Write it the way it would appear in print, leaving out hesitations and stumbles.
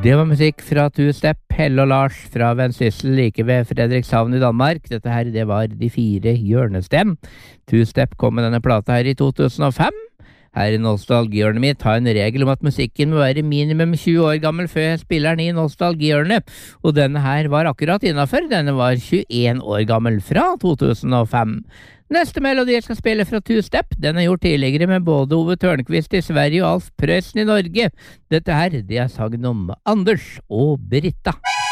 Det var musikk fra Two Step, Helle og Lars fra Vendsyssel like ved Fredrikshavn i Danmark. Dette her, det var De fire hjørnestem. Two Step kom med denne plata her i 2005. Her i Nostalgihjørnet mitt har en regel om at musikken må være minimum 20 år gammel før jeg spiller den i Nostalgihjørnet. Og denne her var akkurat innenfor. Denne var 21 år gammel fra 2005. Neste melodi jeg skal spille fra Two Step, den er gjort tidligere med både Ove Tørnqvist i Sverige og Alf Prøysen i Norge. Dette her, det er sangen om Anders og Britta.